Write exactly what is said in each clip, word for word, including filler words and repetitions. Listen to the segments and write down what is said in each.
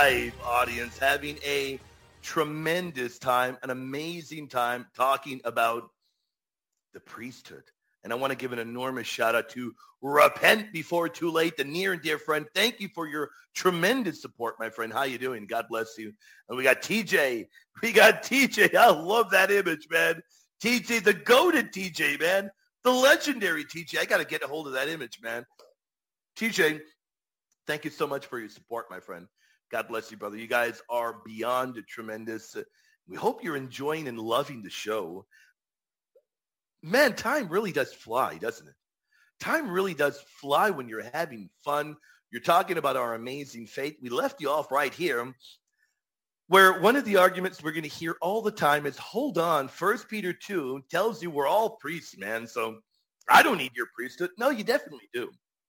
live audience having a tremendous time, an amazing time talking about the priesthood. And I want to give an enormous shout out to Repent Before Too Late, the near and dear friend. Thank you for your tremendous support, my friend. How you doing? God bless you. And we got T J. We got T J. I love that image, man. T J, the goated T J, man. The legendary T J. I got to get a hold of that image, man. T J, thank you so much for your support, my friend. God bless you, brother. You guys are beyond tremendous. We hope you're enjoying and loving the show. Man, time really does fly, doesn't it? Time really does fly when you're having fun. You're talking about our amazing faith. We left you off right here where one of the arguments we're going to hear all the time is, hold on, First Peter two tells you we're all priests, man, so I don't need your priesthood. No, you definitely do.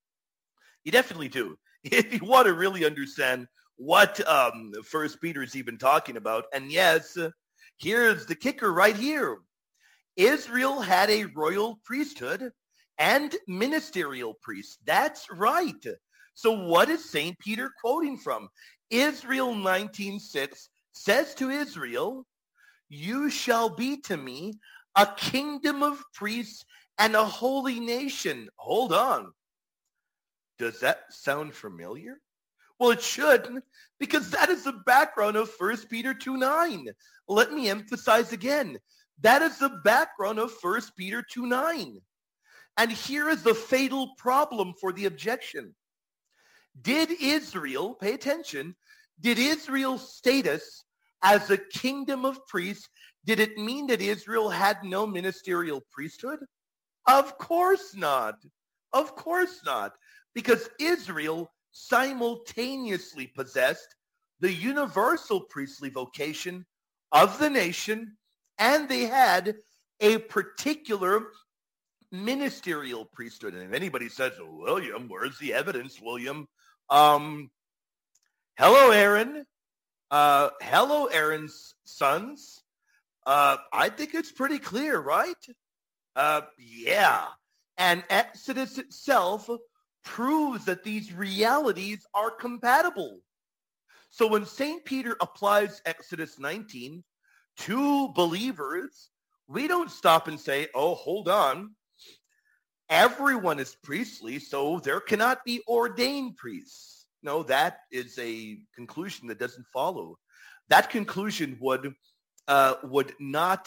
You definitely do. If you want to really understand what um, First Peter is even talking about, and yes, here's the kicker right here. Israel had a royal priesthood and ministerial priests. That's right. So what is Saint Peter quoting from? Israel nineteen six says to Israel, you shall be to me a kingdom of priests and a holy nation. Hold on. Does that sound familiar? Well, it should, because that is the background of First Peter two nine. Let me emphasize again. That is the background of First Peter two nine. And here is the fatal problem for the objection. Did Israel, pay attention, did Israel's status as a kingdom of priests, did it mean that Israel had no ministerial priesthood? Of course not. Of course not. Because Israel simultaneously possessed the universal priestly vocation of the nation, and they had a particular ministerial priesthood. And if anybody says, oh, William, where's the evidence, William? Um, hello, Aaron. Uh, hello, Aaron's sons. Uh, I think it's pretty clear, right? Uh, yeah. And Exodus itself proves that these realities are compatible. So when Saint Peter applies Exodus nineteen to believers, we don't stop and say, oh, hold on. Everyone is priestly, so there cannot be ordained priests. No, that is a conclusion that doesn't follow. That conclusion would uh, would not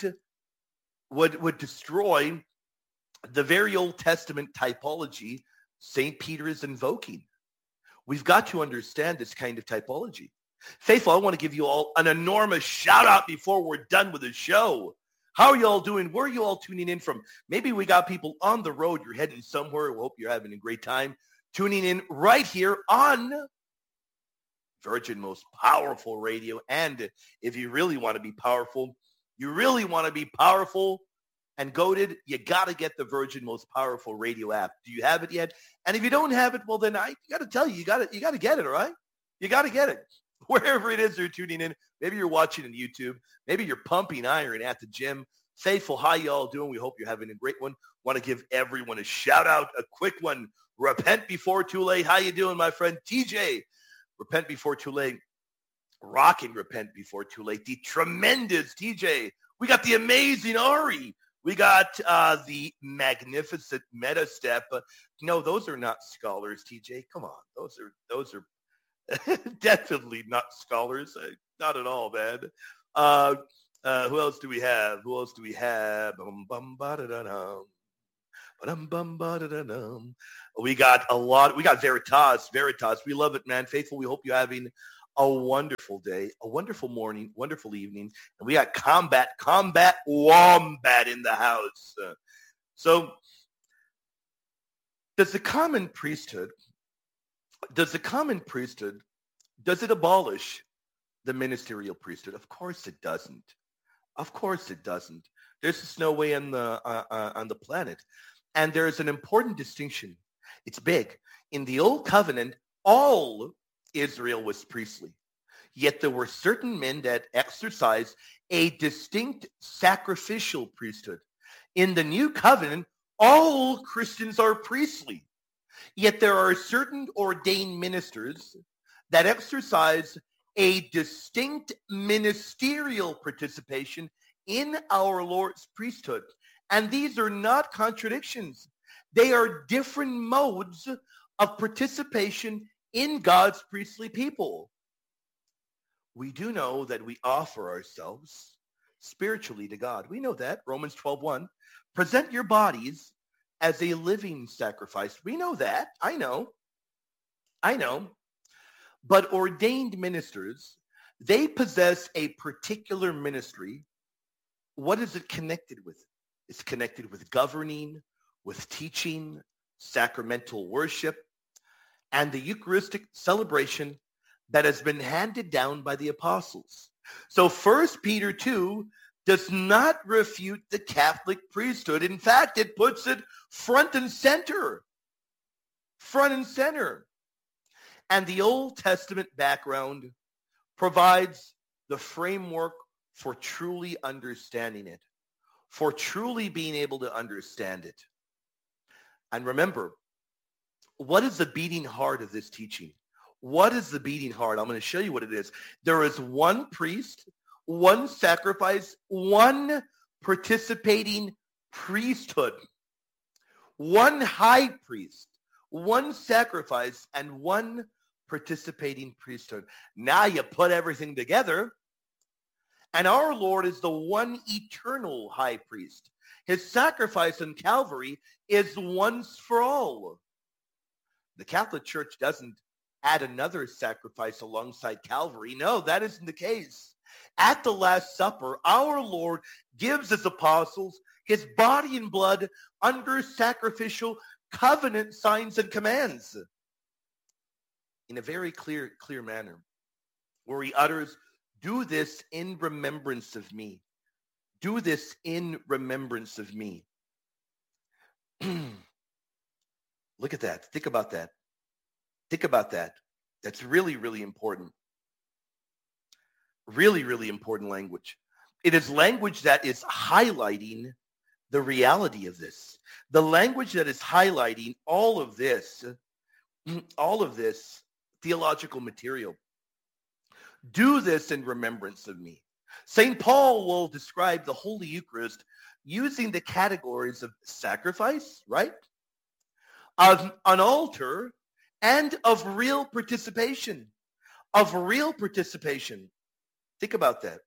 would would destroy the very Old Testament typology Saint Peter is invoking. We've got to understand this kind of typology. Faithful, I want to give you all an enormous shout out before we're done with the show. How are you all doing? Where are you all tuning in from? Maybe we got people on the road. You're heading somewhere. We hope you're having a great time tuning in right here on Virgin Most Powerful Radio. And if you really want to be powerful, you really want to be powerful and goated, you got to get the Virgin Most Powerful Radio app. Do you have it yet? And if you don't have it, well, then I got to tell you, you got to you got to get it, all right? You got to get it. Wherever it is you're tuning in, maybe you're watching on YouTube, maybe you're pumping iron at the gym. Faithful, how you all doing? We hope you're having a great one. Want to give everyone a shout out, a quick one. Repent Before Too Late. How you doing, my friend T J? Repent Before Too Late. Rocking Repent Before Too Late. The tremendous T J. We got the amazing Ari. We got uh, the magnificent Meta Step. Uh, no, those are not scholars, T J. Come on. Those are those are definitely not scholars. Uh, not at all, man. Uh, uh, who else do we have? Who else do we have? Bum, bum, ba-da-da-dum. Ba-dum, bum, ba-da-da-dum. We got a lot. We got Veritas. Veritas. We love it, man. Faithful, we hope you're having a wonderful day, a wonderful morning, wonderful evening. And we got Combat, Combat Wombat in the house. Uh, so does the common priesthood, does the common priesthood, does it abolish the ministerial priesthood? Of course it doesn't. Of course it doesn't. There's just no way on the, uh, uh, on the planet. And there's an important distinction. It's big. In the Old Covenant, all Israel was priestly. Yet there were certain men that exercised a distinct sacrificial priesthood. In the New Covenant, all Christians are priestly. Yet there are certain ordained ministers that exercise a distinct ministerial participation in our Lord's priesthood. And these are not contradictions. They are different modes of participation in God's priestly people. We do know that we offer ourselves spiritually to God. We know that. Romans twelve one. Present your bodies as a living sacrifice. We know that. I know. I know. But ordained ministers, they possess a particular ministry. What is it connected with? It's connected with governing, with teaching, sacramental worship, and the Eucharistic celebration that has been handed down by the apostles. So First Peter two does not refute the Catholic priesthood. In fact, it puts it front and center. Front and center. And the Old Testament background provides the framework for truly understanding it, for truly being able to understand it. And remember, what is the beating heart of this teaching? What is the beating heart? I'm going to show you what it is. There is one priest, one sacrifice, one participating priesthood, one high priest, one sacrifice, and one participating priesthood. Now you put everything together, and our Lord is the one eternal high priest. His sacrifice on Calvary is once for all. The Catholic Church doesn't add another sacrifice alongside Calvary. No, that isn't the case. At the Last Supper, our Lord gives his apostles his body and blood under sacrificial covenant signs and commands in a very clear, clear manner, where he utters, "Do this in remembrance of me. Do this in remembrance of me." Look at that. Think about that. Think about that. That's really, really important. Really, really important language. It is language that is highlighting the reality of this. The language that is highlighting all of this, all of this theological material. Do this in remembrance of me. Saint Paul will describe the Holy Eucharist using the categories of sacrifice, right? Of an altar, and of real participation. Of real participation. Think about that.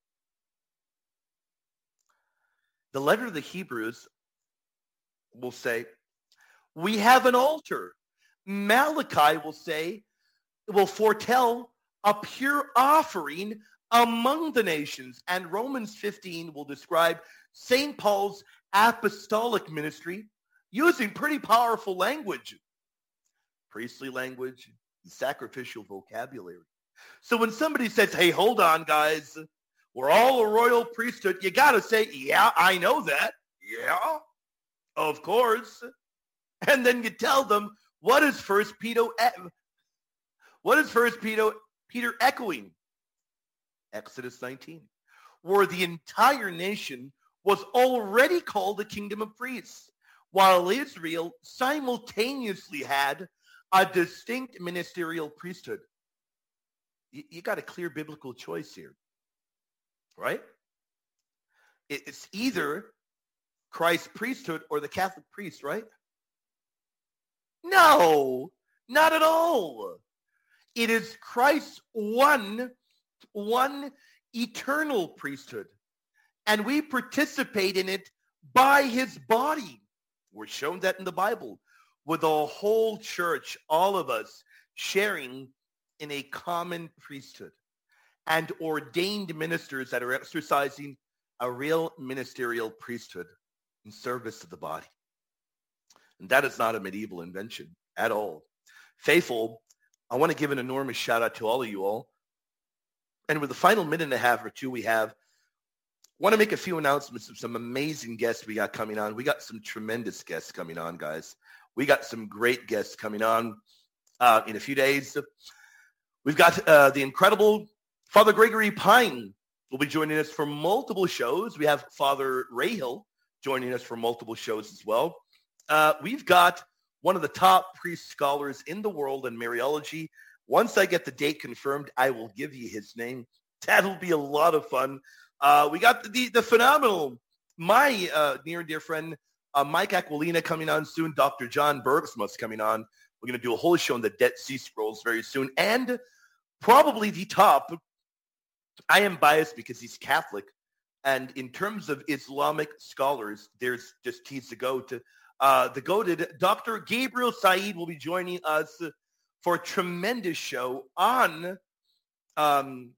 The letter of the Hebrews will say, we have an altar. Malachi will say, will foretell a pure offering among the nations. And Romans fifteen will describe Saint Paul's apostolic ministry using pretty powerful language. Priestly language, sacrificial vocabulary. So when somebody says, hey, hold on, guys, we're all a royal priesthood, you got to say, yeah, I know that. Yeah, of course. And then you tell them, what is First Peter, what is First Peter, Peter echoing? Exodus nineteen, where the entire nation was already called a kingdom of priests, while Israel simultaneously had a distinct ministerial priesthood. You, you got a clear biblical choice here, right? It's either Christ's priesthood or the Catholic priest, right? No, not at all. It is Christ's one, one eternal priesthood, and we participate in it by his body. We're shown that in the Bible, with the whole church, all of us sharing in a common priesthood and ordained ministers that are exercising a real ministerial priesthood in service of the body. And that is not a medieval invention at all. Faithful, I want to give an enormous shout out to all of you all. And with the final minute and a half or two we have, I want to make a few announcements of some amazing guests we got coming on. We got some tremendous guests coming on, guys. We got some great guests coming on uh, in a few days. We've got uh, the incredible Father Gregory Pine will be joining us for multiple shows. We have Father Rahill joining us for multiple shows as well. Uh, we've got one of the top priest scholars in the world in Mariology, Once I get the date confirmed, I will give you his name. That'll be a lot of fun. Uh, we got the, the, the phenomenal, my uh, near and dear friend, uh, Mike Aquilina coming on soon. Doctor John Bergsma's coming on. We're going to do a whole show on the Dead Sea Scrolls very soon. And probably the top, I am biased because he's Catholic. And in terms of Islamic scholars, there's just he's the GOAT. Uh, the goated Doctor Gabriel Saeed will be joining us for a tremendous show on um,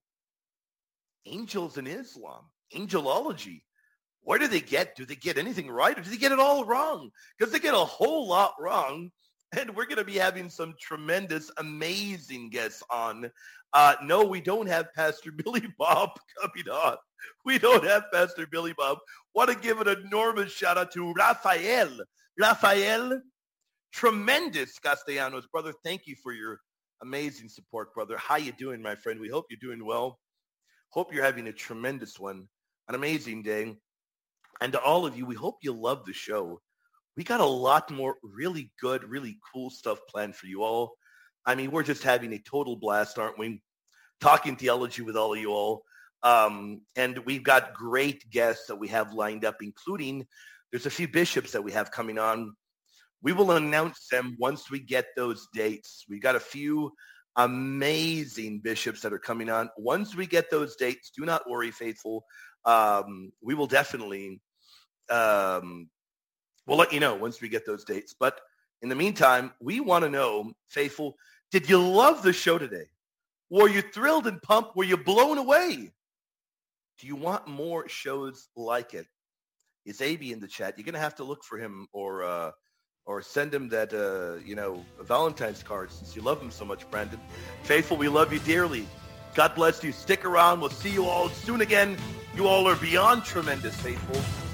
angels in Islam, angelology. Where do they get? Do they get anything right, or do they get it all wrong? Because they get a whole lot wrong. And we're going to be having some tremendous, amazing guests on. Uh, no, we don't have Pastor Billy Bob coming on. We don't have Pastor Billy Bob. Want to give an enormous shout out to Rafael. Rafael, tremendous Castellanos. Brother, thank you for your amazing support, brother. How you doing, my friend? We hope you're doing well. Hope you're having a tremendous one, an amazing day. And to all of you, we hope you love the show. We got a lot more really good, really cool stuff planned for you all. I mean, we're just having a total blast, aren't we? Talking theology with all of you all. Um, and we've got great guests that we have lined up, including there's a few bishops that we have coming on. We will announce them once we get those dates. We got a few amazing bishops that are coming on. Once we get those dates, do not worry, faithful. Um, we will definitely... Um, We'll let you know once we get those dates. But in the meantime, we want to know, faithful, did you love the show today? Were you thrilled and pumped? Were you blown away? Do you want more shows like it? Is A B in the chat? You're going to have to look for him or uh, or send him that, uh, you know, Valentine's card since you love him so much, Brandon. Faithful, we love you dearly. God bless you. Stick around. We'll see you all soon again. You all are beyond tremendous, faithful.